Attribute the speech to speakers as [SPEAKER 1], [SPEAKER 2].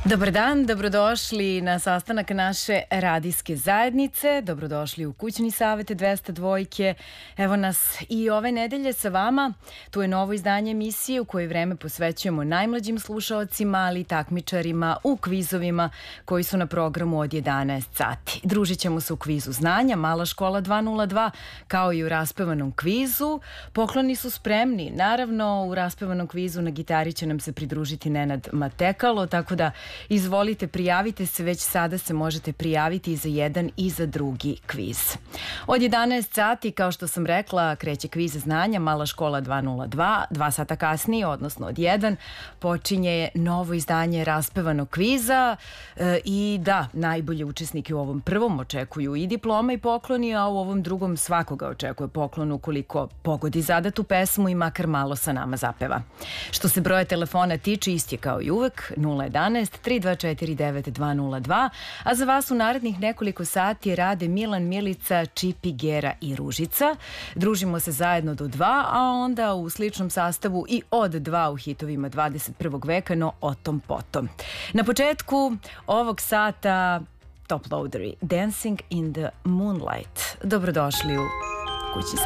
[SPEAKER 1] Dobar dan, dobrodošli na sastanak naše radijske zajednice, dobrodošli u Kućni savet 202. Evo nas i ove nedelje sa vama. Tu je novo izdanje emisije u kojoj vreme posvećujemo najmlađim slušaocima, ali i takmičarima u kvizovima koji su na programu od 11 sati. Družit ćemo se u kvizu znanja, Mala škola 202, kao i u raspevanom kvizu. Pokloni su spremni. Naravno, u raspevanom kvizu na gitari će nam se pridružiti Nenad Matekalo, tako da izvolite, prijavite se, već sada se možete prijaviti i za jedan i za drugi kviz. Od 11 sati, kao što sam rekla, kreće kviz znanja, Mala škola 202, 2 sata kasnije, odnosno od 1, počinje novo izdanje raspevanog kviza i da, najbolje učesnike u ovom prvom očekuju i diploma i pokloni, a u ovom drugom svakoga očekuje poklon ukoliko pogodi zadatu pesmu i makar malo sa nama zapeva. Što se broja telefona tiče, isti je kao i uvek, 011 324 9202, a za vas u narednih nekoliko sati rade Milan, Milica, Čipi, Gera i Ružica. Družimo se zajedno do 2, a onda u sličnom sastavu i od 2 u hitovima 21. veka, no o tom potom. Na početku ovog sata Top Loaderi, Dancing in the Moonlight. Dobrodošli u Kućni